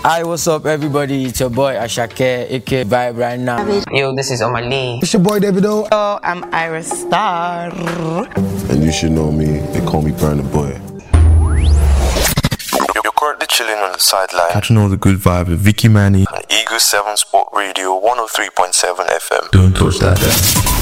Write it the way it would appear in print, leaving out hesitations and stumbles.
Hi, what's up, everybody? It's your boy Ashake, aka Vibe right now. Yo, this is Omali. It's your boy Davido. Yo, I'm Iris Star. And you should know me. They call me Burna Boy. You're currently chilling on the sideline, catching all the good vibe with Vicky Manny on Eagle 7 Sport Radio 103.7 FM. Don't touch that.